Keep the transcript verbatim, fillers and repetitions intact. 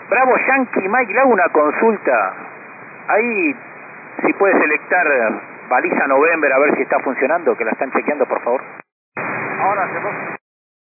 Bravo Yankee Mike, le hago una consulta. Ahí, si puede selectar baliza November, a ver si está funcionando, que la están chequeando, por favor. Ahora hacemos.